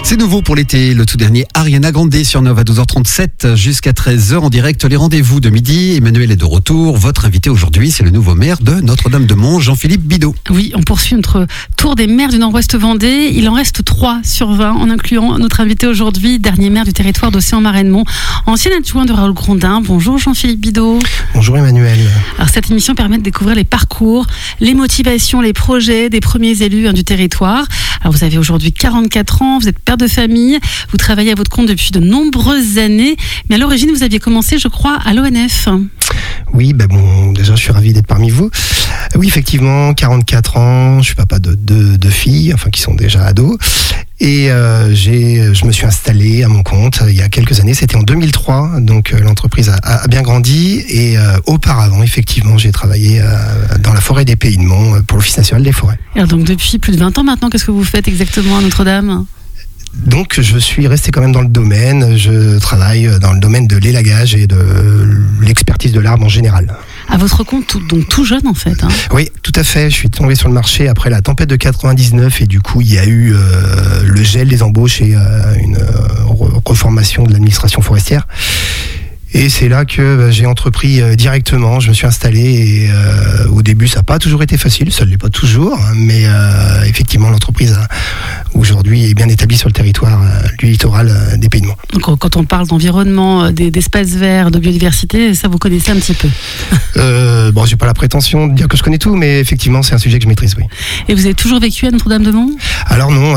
C'est nouveau pour l'été, le tout dernier Ariana Grande sur Nova à 12h37 jusqu'à 13h en direct. Les rendez-vous de midi, Emmanuel est de retour. Votre invité aujourd'hui, c'est le nouveau maire de Notre-Dame-de-Monts, Jean-Philippe Bidault. Oui, on poursuit notre tour des maires du Nord-Ouest Vendée. Il en reste 3 sur 20 en incluant notre invité aujourd'hui, dernier maire du territoire d'Océan-Marennes-Mont, ancien adjoint de Raoul Grondin. Bonjour Jean-Philippe Bidault. Bonjour Emmanuel. Alors cette émission permet de découvrir les parcours, les motivations, les projets des premiers élus du territoire. Alors vous avez aujourd'hui 44 ans, vous êtes père de famille, vous travaillez à votre compte depuis de nombreuses années, mais à l'origine vous aviez commencé, je crois, à l'ONF. Oui, déjà je suis ravi d'être parmi vous. Oui, effectivement, 44 ans, je suis papa de deux filles, qui sont déjà ados. Et je me suis installé à mon compte il y a quelques années, c'était en 2003, donc l'entreprise a bien grandi. Et auparavant, effectivement, j'ai travaillé dans la forêt des Pays de Monts pour l'Office national des forêts. Alors donc depuis plus de 20 ans maintenant, qu'est-ce que vous faites exactement à Notre-Dame ? Donc je suis resté quand même dans le domaine, je travaille dans le domaine de l'élagage et de l'expertise de l'arbre en général. À votre compte, donc tout jeune en fait. Oui, tout à fait, je suis tombé sur le marché après la tempête de 99 et du coup il y a eu le gel des embauches et une reformation de l'administration forestière. Et c'est là que j'ai entrepris directement, je me suis installé et au début ça n'a pas toujours été facile, ça ne l'est pas toujours, mais effectivement l'entreprise aujourd'hui est bien établie sur le territoire du littoral des Pays de Monts. Donc quand on parle d'environnement, d'espaces verts, de biodiversité, ça vous connaissez un petit peu? J'ai pas la prétention de dire que je connais tout, mais effectivement c'est un sujet que je maîtrise, oui. Et vous avez toujours vécu à Notre-Dame-de-Monts? Alors non,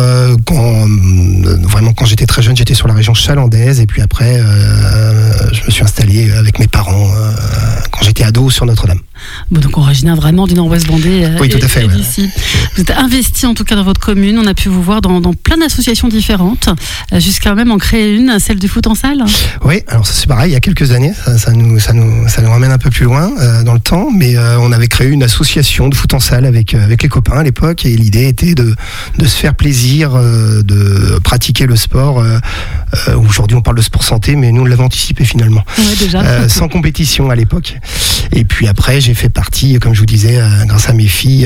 quand j'étais très jeune, j'étais sur la région chalandaise et puis après je me suis installé avec mes parents quand j'étais ado sur Notre-Dame. Bon, donc originaire vraiment du Nord-Ouest Vendée. Oui, tout à fait. Ouais. Ici. Vous êtes investi en tout cas dans votre commune. On a pu vous voir dans plein d'associations différentes, jusqu'à même en créer une, celle du foot en salle. Oui, alors ça c'est pareil, il y a quelques années, ça nous ramène un peu plus loin dans le temps, mais on avait créé une association de foot en salle avec les copains à l'époque, et l'idée était de se faire plaisir, de pratiquer le sport. Aujourd'hui on parle de sport santé, mais nous on l'avait anticipé finalement. Ouais, déjà. Sans compétition à l'époque. Et puis après j'ai fait partie, comme je vous disais, grâce à mes filles,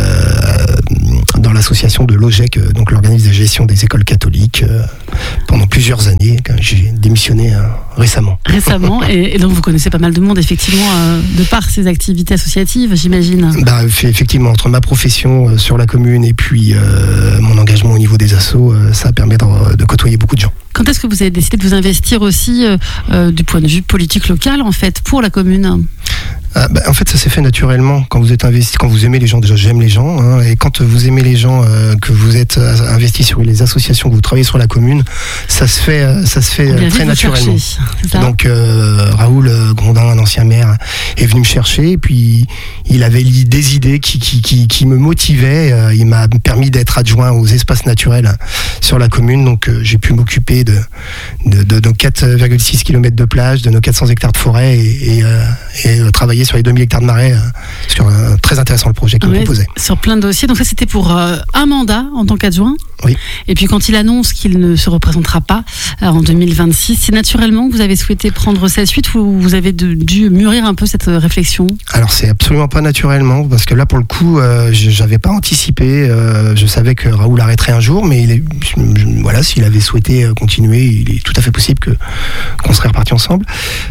dans l'association de l'OGEC, donc l'organisme de gestion des écoles catholiques, pendant plusieurs années. J'ai démissionné récemment. Et donc vous connaissez pas mal de monde, effectivement, de par ces activités associatives, j'imagine. Effectivement, entre ma profession sur la commune et puis mon engagement au niveau des assos, ça permet de côtoyer beaucoup de gens. Quand est-ce que vous avez décidé de vous investir aussi du point de vue politique local, en fait, pour la commune ? En fait, ça s'est fait naturellement. Quand vous êtes investi, quand vous aimez les gens, déjà j'aime les gens, et quand vous aimez les gens, que vous êtes investi sur les associations, que vous travaillez sur la commune, ça se fait très naturellement. Donc Raoul Grondin, un ancien maire, est venu me chercher, et puis il avait des idées qui me motivaient. Il m'a permis d'être adjoint aux espaces naturels sur la commune, donc j'ai pu m'occuper de nos 4,6 km de plage, de nos 400 hectares de forêt et travailler sur les 2000 hectares de marais, sur très intéressant le projet qu'il me proposait. Sur plein de dossiers, donc ça c'était pour un mandat en tant qu'adjoint. Oui. Et puis quand il annonce qu'il ne se représentera pas en 2026, c'est naturellement que vous avez souhaité prendre sa suite ou vous avez dû mûrir un peu cette réflexion? Alors c'est absolument pas naturellement, parce que là pour le coup j'avais pas anticipé, je savais que Raoul arrêterait un jour, mais s'il avait souhaité continuer, il est tout à fait possible qu'on serait repartis ensemble.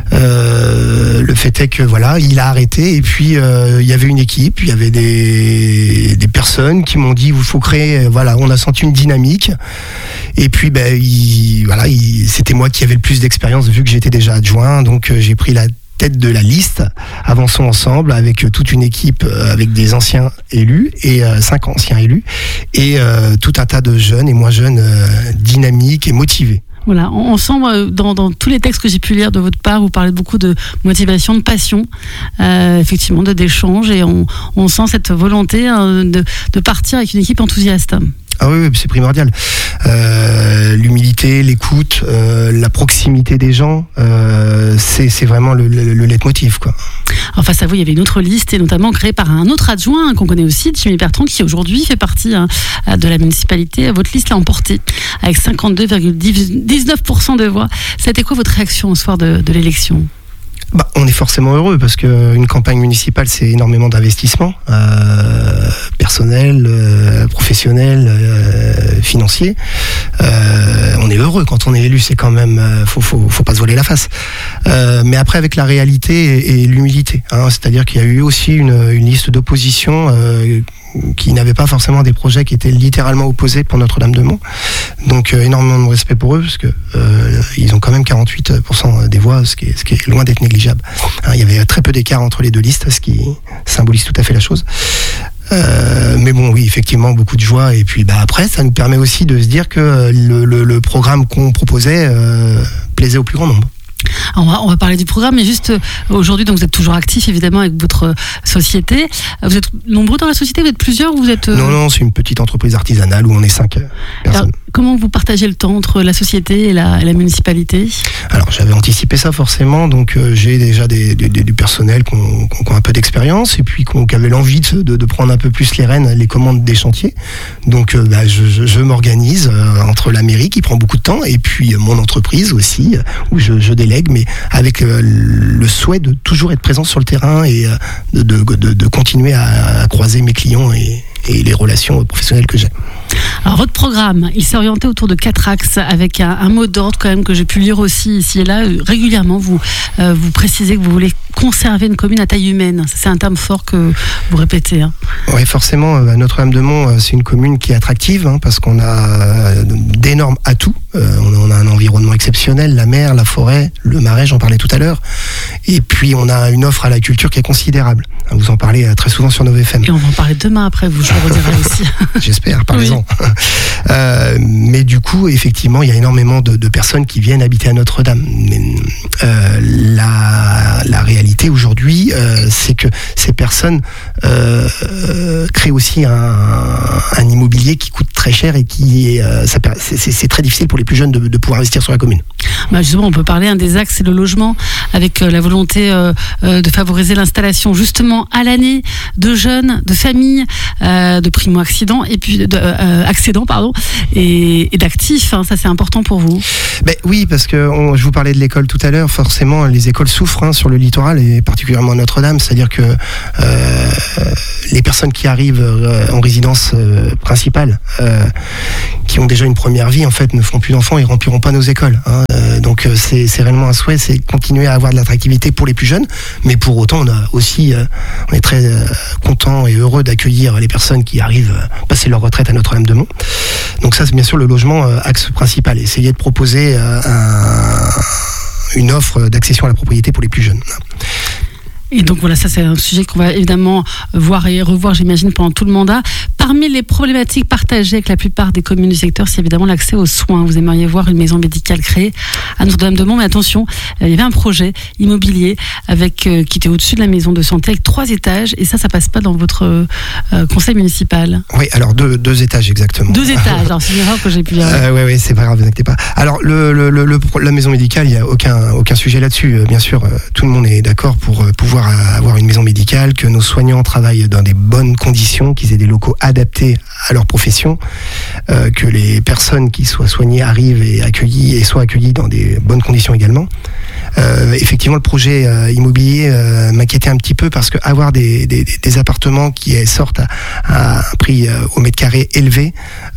Le fait est que il a arrêté, et puis il y avait une équipe, il y avait des personnes qui m'ont dit il faut créer, on a senti une dynamique, et puis c'était moi qui avais le plus d'expérience vu que j'étais déjà adjoint, donc j'ai pris la tête de la liste Avançons ensemble, avec toute une équipe, avec des anciens élus et 5 anciens élus et tout un tas de jeunes et moins jeunes, dynamiques et motivés. Voilà, on sent dans tous les textes que j'ai pu lire de votre part, vous parlez beaucoup de motivation, de passion, effectivement, d'échange, et on sent cette volonté de partir avec une équipe enthousiaste. Ah oui, c'est primordial. L'humilité, l'écoute, la proximité des gens, c'est vraiment le leitmotiv, quoi. Alors face à vous, il y avait une autre liste, et notamment créée par un autre adjoint qu'on connaît aussi, Jimmy Bertrand, qui aujourd'hui fait partie de la municipalité. Votre liste l'a emporté avec 52,19% de voix. C'était quoi votre réaction au soir de l'élection ? On est forcément heureux parce qu'une campagne municipale, c'est énormément d'investissement personnel, professionnel, financier. on est heureux quand on est élu, c'est quand même, faut pas se voiler la face. Mais après, avec la réalité et l'humilité, hein, c'est-à-dire qu'il y a eu aussi une liste d'opposition qui n'avaient pas forcément des projets qui étaient littéralement opposés pour Notre-Dame-de-Mont. Donc énormément de respect pour eux, parce que ils ont quand même 48% des voix, ce qui est loin d'être négligeable. Hein, il y avait très peu d'écart entre les deux listes, ce qui symbolise tout à fait la chose. Mais bon, oui, effectivement, beaucoup de joie. Et puis après, ça nous permet aussi de se dire que le programme qu'on proposait plaisait au plus grand nombre. Alors on va parler du programme, mais juste aujourd'hui, donc vous êtes toujours actif évidemment avec votre société. Vous êtes nombreux dans la société, vous êtes plusieurs ou vous êtes Non, c'est une petite entreprise artisanale où on est 5 personnes. Alors, comment vous partagez le temps entre la société et la municipalité ? Alors j'avais anticipé ça forcément, donc j'ai déjà du personnel qui ont un peu d'expérience et puis qui avaient l'envie de prendre un peu plus les rênes, les commandes des chantiers. Donc je m'organise entre la mairie qui prend beaucoup de temps et puis mon entreprise aussi où je délègue, mais avec le souhait de toujours être présent sur le terrain et de continuer à croiser mes clients et les relations professionnelles que j'ai. Alors votre programme, il s'est orienté autour de 4 axes avec un mot d'ordre quand même que j'ai pu lire aussi ici et là. Régulièrement, vous précisez que vous voulez conserver une commune à taille humaine. C'est un terme fort que vous répétez. Hein. Oui, forcément, Notre-Dame-de-Mont, c'est une commune qui est attractive parce qu'on a d'énormes atouts. On a un environnement exceptionnel, la mer, la forêt, le marais, j'en parlais tout à l'heure. Et puis on a une offre à la culture qui est considérable. Vous en parlez très souvent sur Nova FM. Et on va en parler demain après, je le redirai aussi. J'espère, parlez-en. Oui. Mais du coup, effectivement, il y a énormément de personnes qui viennent habiter à Notre-Dame. La réalité aujourd'hui, c'est que ces personnes créent aussi un immobilier qui coûte très cher et c'est très difficile pour les plus jeunes de pouvoir investir sur la commune. Justement, on peut parler, un des axes, c'est le logement, avec la volonté de favoriser l'installation justement à l'année de jeunes, de familles, de primo-accédants et puis accédants, et d'actifs. Hein, ça, c'est important pour vous. Oui, parce que je vous parlais de l'école tout à l'heure. Forcément, les écoles souffrent sur le littoral et particulièrement à Notre-Dame. C'est-à-dire que les personnes qui arrivent en résidence principale, qui ont déjà une première vie, en fait, ne feront plus d'enfants et rempliront pas nos écoles. Hein. Donc c'est réellement un souhait, c'est continuer à avoir de l'attractivité pour les plus jeunes, mais pour autant on est très content et heureux d'accueillir les personnes qui arrivent passer leur retraite à Notre-Dame-de-Mont. Donc ça, c'est bien sûr le logement axe principal, essayer de proposer une offre d'accession à la propriété pour les plus jeunes. Et donc voilà, ça c'est un sujet qu'on va évidemment voir et revoir, j'imagine, pendant tout le mandat. Parmi les problématiques partagées avec la plupart des communes du secteur, c'est évidemment l'accès aux soins. Vous aimeriez voir une maison médicale créée à Notre-Dame-de-Mont, mais attention, il y avait un projet immobilier qui était au-dessus de la maison de santé avec 3 étages, et ça passe pas dans votre conseil municipal. Oui, alors 2 étages exactement. 2 étages, alors c'est une erreur que j'ai pu dire. Oui, c'est pas grave, vous inquiétez pas. Alors la maison médicale, il n'y a aucun sujet là-dessus. Bien sûr, tout le monde est d'accord pour pouvoir avoir une maison médicale, que nos soignants travaillent dans des bonnes conditions, qu'ils aient des locaux adaptés à leur profession, que les personnes qui soient soignées arrivent et soient accueillies dans des bonnes conditions également. Effectivement, le projet immobilier m'inquiétait un petit peu parce que avoir des appartements qui sortent à un prix au mètre carré élevé,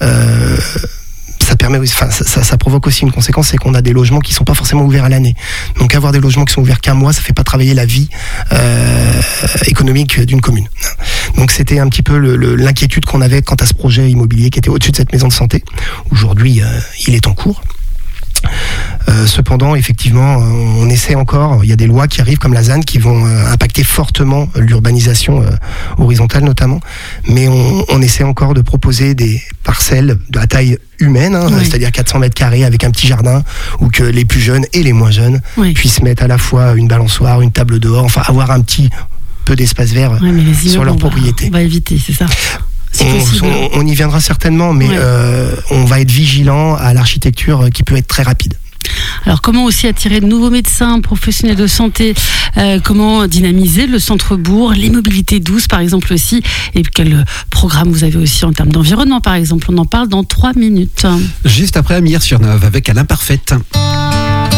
ça provoque aussi une conséquence, c'est qu'on a des logements qui ne sont pas forcément ouverts à l'année. Donc avoir des logements qui sont ouverts qu'un mois, ça ne fait pas travailler la vie économique d'une commune. Donc c'était un petit peu l'inquiétude qu'on avait quant à ce projet immobilier qui était au-dessus de cette maison de santé. Aujourd'hui, il est en cours. Cependant, effectivement, on essaie encore. Il y a des lois qui arrivent comme la ZAN qui vont impacter fortement l'urbanisation horizontale notamment. Mais on essaie encore de proposer des parcelles de la taille humaine, oui. C'est-à-dire 400 mètres carrés avec un petit jardin où que les plus jeunes et les moins jeunes puissent mettre à la fois une balançoire, une table dehors, enfin avoir un petit peu d'espace vert sur leur propriété. On va éviter, c'est ça. On y viendra certainement, mais on va être vigilant à l'architecture qui peut être très rapide. Alors comment aussi attirer de nouveaux médecins, professionnels de santé, comment dynamiser le centre-bourg, les mobilités douces par exemple aussi, et quel programme vous avez aussi en termes d'environnement par exemple, on en parle dans 3 minutes. Juste après Amir sur Neuve avec Alain Parfaite.